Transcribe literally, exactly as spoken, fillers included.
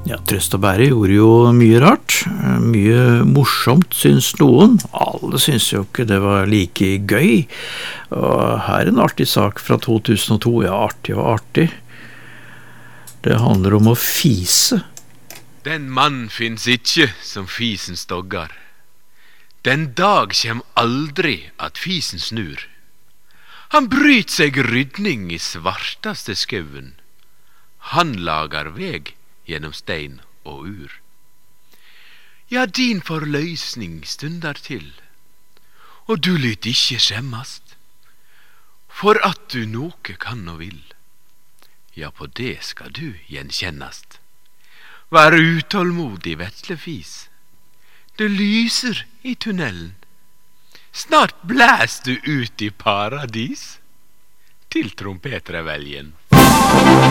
Ja, Trøst og Bære gjorde jo mye rart, mye morsomt syns noen. Alle syns jo ikke det var like gøy. Og her er en artig sak fra to tusen og to. Ja, artig og artig. Det handler om å fise. Den mann finnes ikke som fisen stoggar. Den dag kjem aldri at fisen snur. Han bryt seg rydning i svartaste skauen. Han lagar veg gjennom stein og ur. Ja, din forløsning stundar til, og du lyt ikkje skjemmast, for at du noke kan og vil. Ja, på det skal du gjenkjennast. Vær utålmodig, vetlefis. Det lyser i tunnelen. Snart blæs du ut i paradis til trompetreveljen.